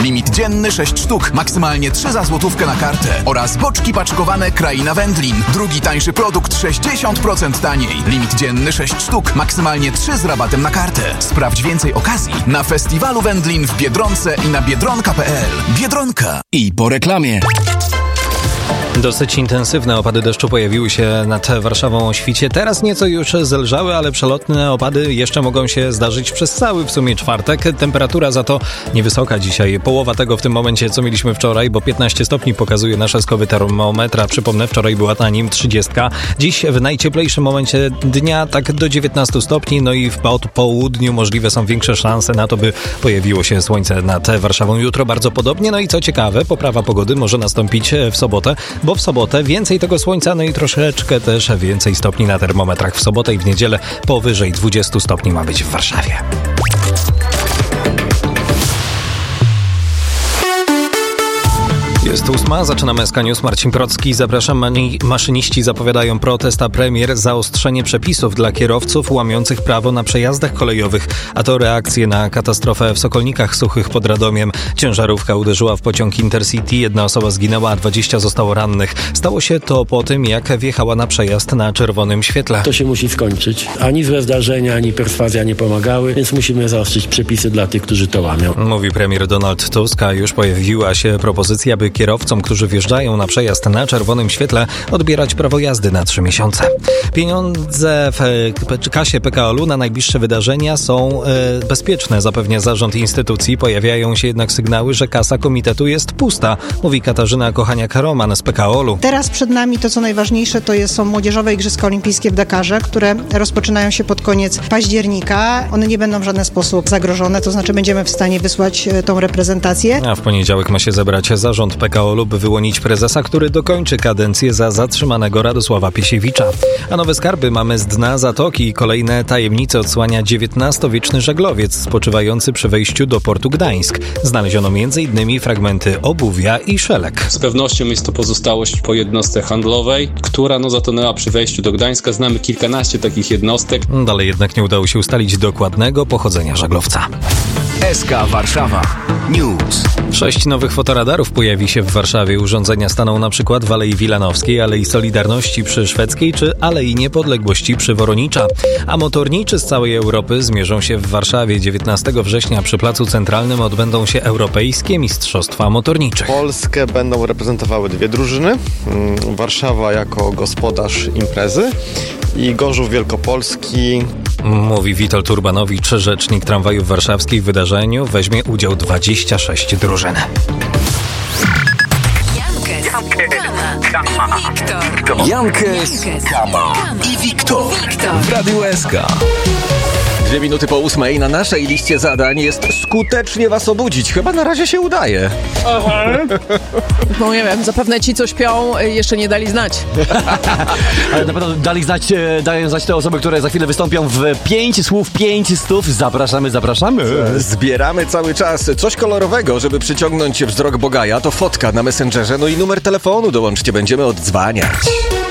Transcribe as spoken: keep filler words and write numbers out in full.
Limit dzienny sześć sztuk, maksymalnie trzy za złotówkę na kartę. Oraz boczki paczkowane Kraina Wędlin. Drugi tańszy produkt sześćdziesiąt procent taniej. Limit dzienny sześć sztuk, maksymalnie trzy z rabatem na kartę. Sprawdź więcej okazji na festiwalu Wędlin w Biedronce i na biedronka kropka p l. Biedronka. I po reklamie. Dosyć intensywne opady deszczu pojawiły się nad Warszawą o świcie. Teraz nieco już zelżały, ale przelotne opady jeszcze mogą się zdarzyć przez cały w sumie czwartek. Temperatura za to niewysoka dzisiaj. Połowa tego w tym momencie, co mieliśmy wczoraj, bo piętnaście stopni pokazuje nasz skowy termometra. Przypomnę, wczoraj była na nim trzydzieści. Dziś w najcieplejszym momencie dnia tak do dziewiętnaście stopni, no i w południu możliwe są większe szanse na to, by pojawiło się słońce nad Warszawą. Jutro bardzo podobnie, no i co ciekawe, poprawa pogody może nastąpić w sobotę, bo w sobotę więcej tego słońca, no i troszeczkę też więcej stopni na termometrach. W sobotę i w niedzielę powyżej dwadzieścia stopni ma być w Warszawie. Jest ósma, zaczynamy S K News. Marcin Procki, zapraszam. Mani- maszyniści zapowiadają protest, a premier zaostrzenie przepisów dla kierowców łamiących prawo na przejazdach kolejowych. A to reakcje na katastrofę w Sokolnikach Suchych pod Radomiem. Ciężarówka uderzyła w pociąg Intercity, jedna osoba zginęła, a dwadzieścia zostało rannych. Stało się to po tym, jak wjechała na przejazd na czerwonym świetle. To się musi skończyć. Ani złe zdarzenia, ani perswazja nie pomagały, więc musimy zaostrzyć przepisy dla tych, którzy to łamią. Mówi premier Donald Tusk, a już pojawiła się propozycja, by kierowcom, którzy wjeżdżają na przejazd na czerwonym świetle, odbierać prawo jazdy na trzy miesiące. Pieniądze w kasie P K O L u na najbliższe wydarzenia są e, bezpieczne, zapewnia zarząd instytucji. Pojawiają się jednak sygnały, że kasa komitetu jest pusta, mówi Katarzyna Kochaniak-Roman z P K O L u. Teraz przed nami to, co najważniejsze, to jest, są Młodzieżowe Igrzyska Olimpijskie w Dakarze, które rozpoczynają się pod koniec października. One nie będą w żaden sposób zagrożone, to znaczy będziemy w stanie wysłać tą reprezentację. A w poniedziałek ma się zebrać zarząd P K O L u, by wyłonić prezesa, który dokończy kadencję za zatrzymanego Radosława Piesiewicza. A nowe skarby mamy z dna zatoki. Kolejne tajemnice odsłania dziewiętnastowieczny żaglowiec spoczywający przy wejściu do portu Gdańsk. Znaleziono między innymi fragmenty obuwia i szelek. Z pewnością jest to pozostałość po jednostce handlowej, która no zatonęła przy wejściu do Gdańska. Znamy kilkanaście takich jednostek. Dalej jednak nie udało się ustalić dokładnego pochodzenia żaglowca. S K Warszawa News. Sześć nowych fotoradarów pojawi się w Warszawie. Urządzenia staną na przykład w Alei Wilanowskiej, Alei Solidarności przy Szwedzkiej czy Alei Niepodległości przy Woronicza. A motorniczy z całej Europy zmierzą się w Warszawie. dziewiętnastego września przy Placu Centralnym odbędą się Europejskie Mistrzostwa Motorniczych. Polskę będą reprezentowały dwie drużyny. Warszawa jako gospodarz imprezy i Gorzów Wielkopolski. Mówi Witold Urbanowicz, rzecznik tramwajów warszawskich. W wydarzeniu weźmie udział dwadzieścia sześć drużyn. Jankes, Kama i Wiktor w Radiu S K. Dwie minuty po ósmej na naszej liście zadań jest skutecznie was obudzić. Chyba na razie się udaje. Aha. No nie wiem, zapewne ci, co śpią, jeszcze nie dali znać. Ale na pewno dali znać, dają znać te osoby, które za chwilę wystąpią w pięć słów, pięć stów. Zapraszamy, zapraszamy. Zbieramy cały czas coś kolorowego, żeby przyciągnąć wzrok Bogaja. To fotka na Messengerze, no i numer telefonu dołączcie, będziemy oddzwaniać.